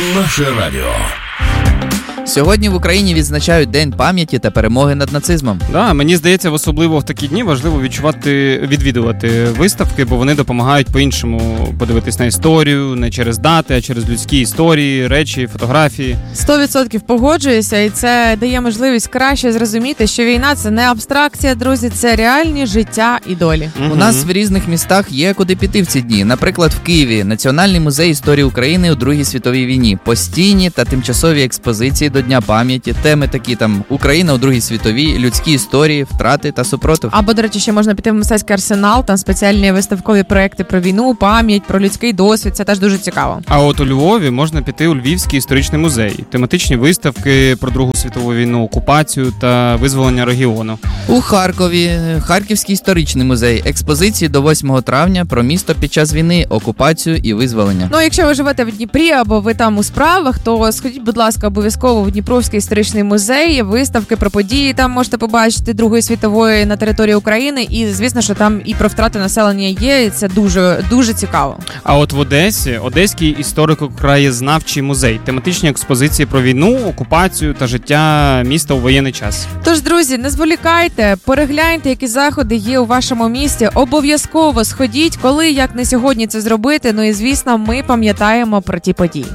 Наше радіо. Сьогодні в Україні відзначають День пам'яті та перемоги над нацизмом. Да, мені здається, особливо в такі дні важливо відвідувати виставки, бо вони допомагають по-іншому подивитись на історію, не через дати, а через людські історії, речі, фотографії. 100% погоджуюся, і це дає можливість краще зрозуміти, що війна – це не абстракція, друзі, це реальні життя і долі. У нас в різних містах є куди піти в ці дні. Наприклад, в Києві Національний музей історії України у Другій світовій війні. Постійні та тимчасові експозиції до Дня пам'яті, теми такі там Україна у Другій світовій, людські історії, втрати та супротив. Або, до речі, ще можна піти в мистецький арсенал, там спеціальні виставкові проекти про війну, пам'ять, про людський досвід, це теж дуже цікаво. А от у Львові можна піти у Львівський історичний музей. Тематичні виставки про Другу світову війну, окупацію та визволення регіону. У Харкові Харківський історичний музей, експозиції до 8 травня про місто під час війни, окупацію і визволення. Ну, якщо ви живете в Дніпрі або ви там у справах, то сходіть, будь ласка, обов'язково в Дніпровський історичний музей, виставки про події там можете побачити Другої світової на території України, і, звісно, що там і про втрати населення є, і це дуже, дуже цікаво. А от в Одесі Одеський історико-краєзнавчий музей, тематичні експозиції про війну, окупацію та життя міста у воєнний час. Тож, друзі, не зволікайте, перегляньте, які заходи є у вашому місті, обов'язково сходіть, коли, як не сьогодні це зробити, ну і, звісно, ми пам'ятаємо про ті події.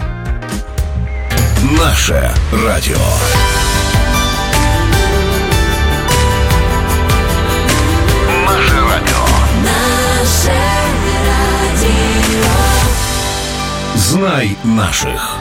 Наше радіо. Наше радіо. Наше радіо. Знай наших.